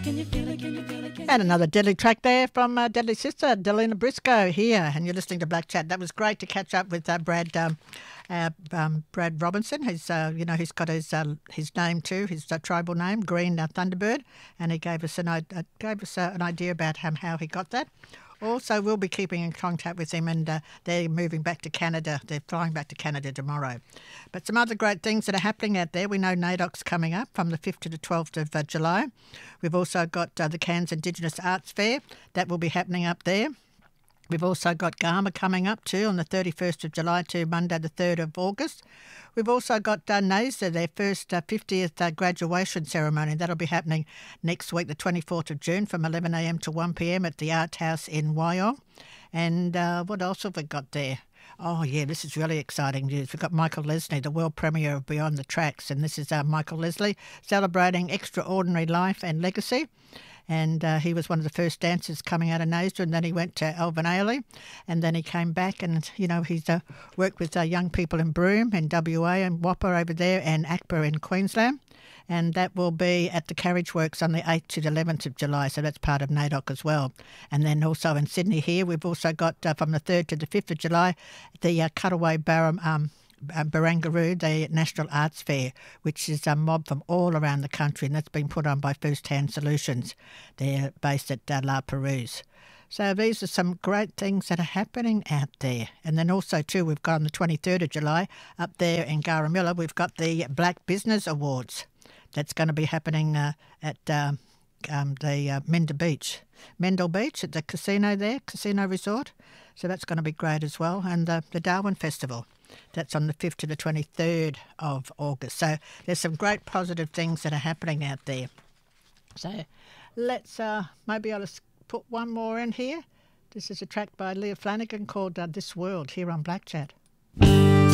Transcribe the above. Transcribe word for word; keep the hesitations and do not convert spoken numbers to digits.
Can you feel it? Can you feel it? Can you And another Deadly track there from uh, Deadly Sister, Delina Briscoe here, and you're listening to Black Chat. That was great to catch up with uh, Brad um, uh, um, Brad Robinson. Who's uh, you know he's got his uh, his name too, his uh, tribal name, Green uh, Thunderbird, and he gave us an uh, gave us uh, an idea about him, how he got that. Also, we'll be keeping in contact with him, and uh, they're moving back to Canada. They're flying back to Canada tomorrow. But some other great things that are happening out there. We know NAIDOC's coming up from the fifth to the twelfth of uh, July. We've also got uh, the Cairns Indigenous Arts Fair. That will be happening up there. We've also got Garma coming up too on the thirty-first of July to Monday the third of August. We've also got uh, NAISA, their first uh, fiftieth uh, graduation ceremony. That'll be happening next week, the twenty-fourth of June from eleven a m to one p m at the Art House in Wyong. And uh, what else have we got there? Oh, yeah, this is really exciting news. We've got Michael Leslie, the world premiere of Beyond the Tracks. And this is uh, Michael Leslie celebrating extraordinary life and legacy. And uh, he was one of the first dancers coming out of NAISA, and then he went to Alvin Ailey, and then he came back and, you know, he's uh, worked with uh, young people in Broome and W A and Whopper over there and Akbar in Queensland. And that will be at the Carriage Works on the eighth to the eleventh of July, so that's part of NAIDOC as well. And then also in Sydney here, we've also got uh, from the third to the fifth of July, the uh, Cutaway Barham um, uh, Barangaroo, the National Arts Fair, which is a mob from all around the country, and that's been put on by First Hand Solutions. They're based at uh, La Perouse. So these are some great things that are happening out there. And then also, too, we've got on the twenty-third of July, up there in Garamilla, we've got the Black Business Awards. That's going to be happening uh, at um, um, the uh, Mendel Beach. Mendel Beach at the casino there, Casino Resort. So that's going to be great as well. And uh, the Darwin Festival. That's on the fifth to the twenty-third of August. So there's some great positive things that are happening out there. So let's, uh, maybe I'll just put one more in here. This is a track by Leah Flanagan called uh, This World here on Black Chat.